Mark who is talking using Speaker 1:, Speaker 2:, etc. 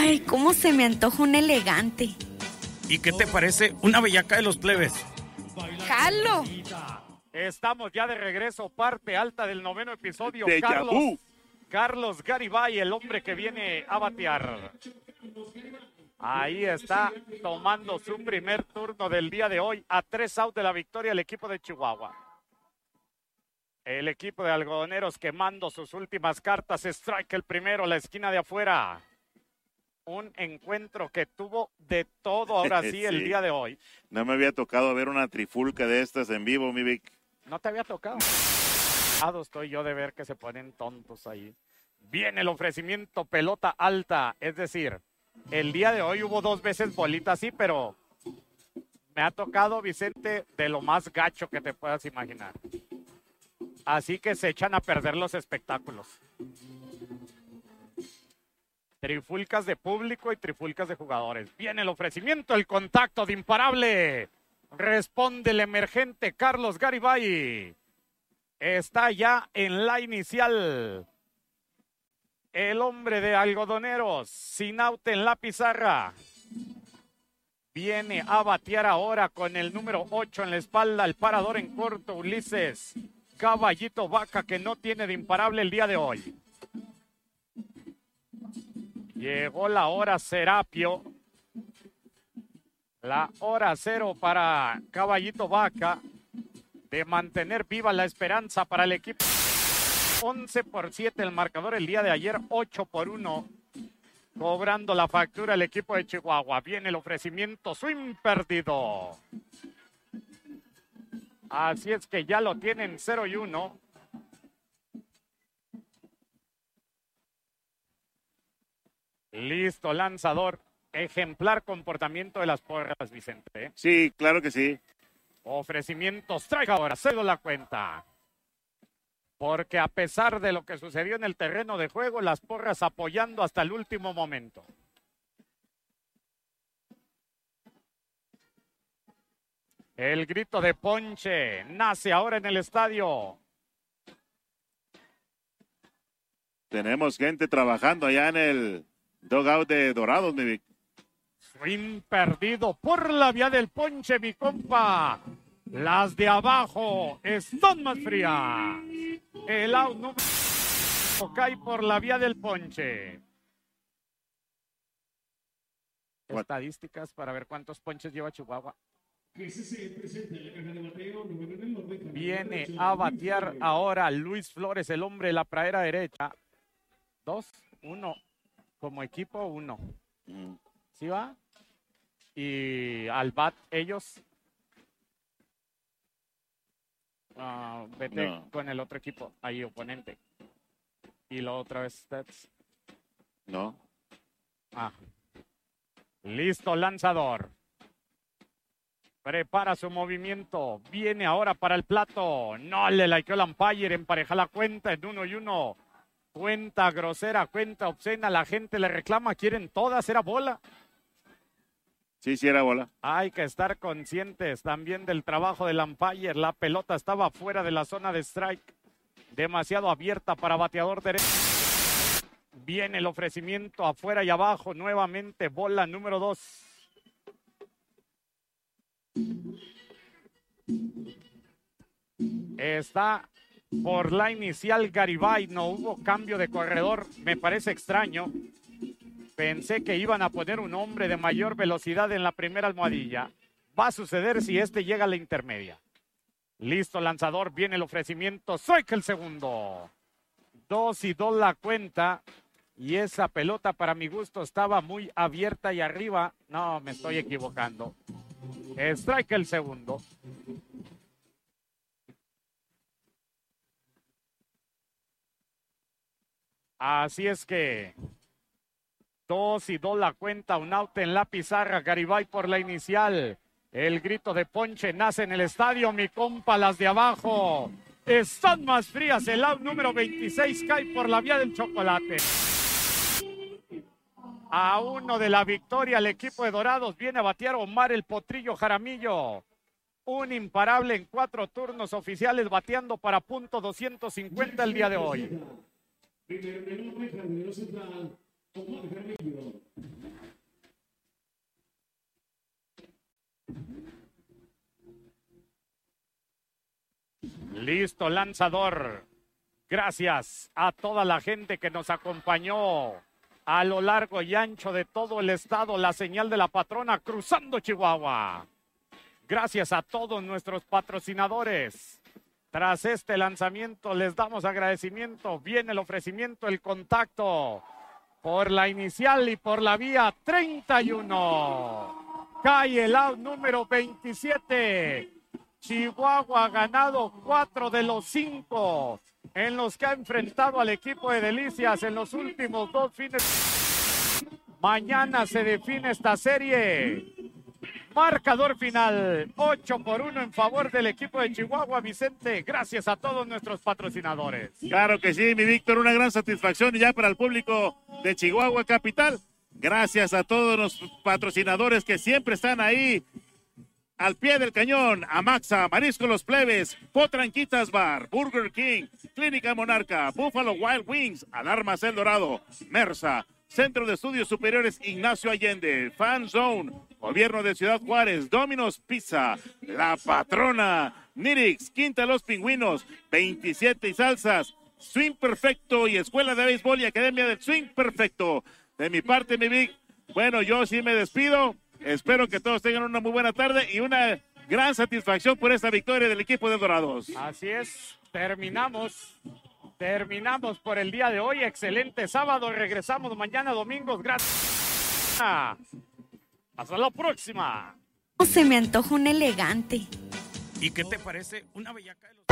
Speaker 1: Ay, cómo se me antoja un elegante.
Speaker 2: ¿Y qué te parece una bellaca de los plebes?
Speaker 1: ¡Jalo!
Speaker 3: Estamos ya de regreso, parte alta del 9º episodio.
Speaker 4: Déjà vu.
Speaker 3: Carlos Garibay, el hombre que viene a batear. Ahí está tomando su primer turno del día de hoy. A 3 outs de la victoria el equipo de Chihuahua. El equipo de algodoneros quemando sus últimas cartas. Strike el primero, la esquina de afuera. Un encuentro que tuvo de todo ahora sí, el día de hoy.
Speaker 4: No me había tocado ver una trifulca de estas en vivo, mi Vic.
Speaker 3: ¿No te había tocado? Estoy yo de ver que se ponen tontos ahí. Viene el ofrecimiento, pelota alta. Es decir, el día de hoy hubo 2 veces bolita así, pero me ha tocado, Vicente, de lo más gacho que te puedas imaginar. Así que se echan a perder los espectáculos. Trifulcas de público y trifulcas de jugadores. Viene el ofrecimiento, el contacto de imparable. Responde el emergente Carlos Garibay. Está ya en la inicial. El hombre de algodoneros, sin out en la pizarra. Viene a batear ahora con el número 8 en la espalda, el parador en corto, Ulises Caballito Vaca, que no tiene de imparable el día de hoy. Llegó la hora Serapio. La hora 0 para Caballito Vaca de mantener viva la esperanza para el equipo. 11-7 el marcador el día de ayer, 8-1. Cobrando la factura el equipo de Chihuahua. Viene el ofrecimiento, swing perdido. Así es que ya lo tienen 0-1. Listo, lanzador. Ejemplar comportamiento de las porras, Vicente.
Speaker 4: Sí, claro que sí.
Speaker 3: Ofrecimiento, strike ahora, cedo la cuenta. Porque a pesar de lo que sucedió en el terreno de juego, las porras apoyando hasta el último momento. El grito de ponche nace ahora en el estadio.
Speaker 4: Tenemos gente trabajando allá en el dugout de Dorados, mi Vic.
Speaker 3: Swing perdido por la vía del ponche, mi compa. Las de abajo están más frías. El out número cae por la vía del ponche. Estadísticas para ver cuántos ponches lleva Chihuahua. Viene a batear ahora Luis Flores, el hombre de la pradera derecha. 2-1. Como equipo, 1. ¿Sí va? Y al bat ellos. Vete con el otro equipo, ahí oponente. Y la otra vez stats.
Speaker 4: No.
Speaker 3: Listo, lanzador. Prepara su movimiento. Viene ahora para el plato. No le likeó el umpire. Empareja la cuenta en 1-1. Cuenta grosera, cuenta obscena. La gente le reclama. Quieren todas. Era bola.
Speaker 4: Sí, era bola.
Speaker 3: Hay que estar conscientes también del trabajo del umpire. La pelota estaba fuera de la zona de strike. Demasiado abierta para bateador derecho. Viene el ofrecimiento afuera y abajo. Nuevamente bola número 2. Está por la inicial Garibay. No hubo cambio de corredor. Me parece extraño. Pensé que iban a poner un hombre de mayor velocidad en la primera almohadilla. Va a suceder si este llega a la intermedia. Listo, lanzador. Viene el ofrecimiento. Soy que el segundo. 2-2 la cuenta. Y esa pelota para mi gusto estaba muy abierta y arriba. No, me estoy equivocando. Strike el segundo. Así es que 2-2 la cuenta, un out en la pizarra. Garibay por la inicial. El grito de ponche nace en el estadio, mi compa. Las de abajo están más frías. El out número 26 cae por la vía del chocolate. A 1 de la victoria, el equipo de Dorados viene a batear Omar el Potrillo Jaramillo. Un imparable en 4 turnos oficiales, bateando para punto 250 el día de hoy. Listo, lanzador. Gracias a toda la gente que nos acompañó a lo largo y ancho de todo el estado. La señal de la patrona cruzando Chihuahua. Gracias a todos nuestros patrocinadores. Tras este lanzamiento les damos agradecimiento. Viene el ofrecimiento, el contacto por la inicial y por la vía 31. Cae el out número 27. Chihuahua ha ganado 4 de los 5 en los que ha enfrentado al equipo de Delicias en los últimos 2 fines. Mañana se define esta serie. Marcador final, 8-1 en favor del equipo de Chihuahua. Vicente, gracias a todos nuestros patrocinadores.
Speaker 4: Claro que sí, mi Víctor, una gran satisfacción ya para el público de Chihuahua Capital. Gracias a todos los patrocinadores que siempre están ahí al pie del cañón. Amaxa, Marisco Los Plebes, Potranquitas Bar, Burger King, Clínica Monarca, Buffalo Wild Wings, Alarmas El Dorado, Mersa, Centro de Estudios Superiores Ignacio Allende, Fan Zone, Gobierno de Ciudad Juárez, Domino's Pizza, La Patrona, Nirix, Quinta Los Pingüinos, 27 y Salsas, Swing Perfecto y Escuela de Béisbol y Academia del Swing Perfecto. De mi parte, mi Vic, bueno, yo sí me despido. Espero que todos tengan una muy buena tarde y una gran satisfacción por esta victoria del equipo de Dorados.
Speaker 3: Así es, terminamos por el día de hoy. Excelente sábado, regresamos mañana domingos. Gracias. Hasta la próxima.
Speaker 1: Se me antoja un elegante.
Speaker 2: ¿Y qué te parece una bellaca de los